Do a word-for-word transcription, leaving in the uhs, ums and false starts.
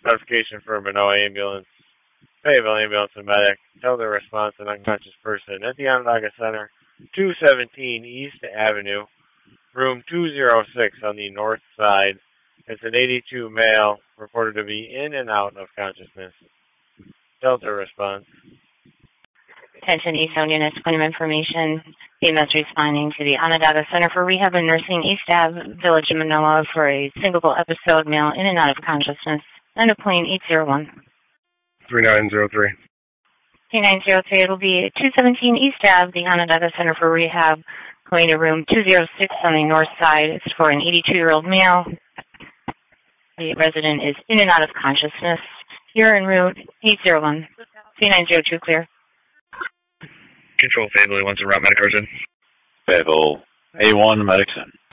Notification for Manoa Ambulance, Fayetteville Ambulance and Medic. Delta response, an unconscious person at the Onondaga Center, two seventeen East Avenue, room two oh six on the north side. It's an eighty-two male, reported to be in and out of consciousness. Delta response. Attention Eastbound units, point of information. B M S responding to the Onondaga Center for Rehab and Nursing, East Ave, Village of Manoa, for a single episode, male in and out of consciousness. End of plane eight zero one. three nine zero three. three nine zero three, it will be two seventeen East Ave, the Onondaga Center for Rehab, going to room two oh six on the north side. It's for an eighty-two-year-old male. The resident is in and out of consciousness. You're en route eight zero one. three nine zero two, clear. Control Fayetteville, wants to route medic urgent. Fayetteville, A one, medics in.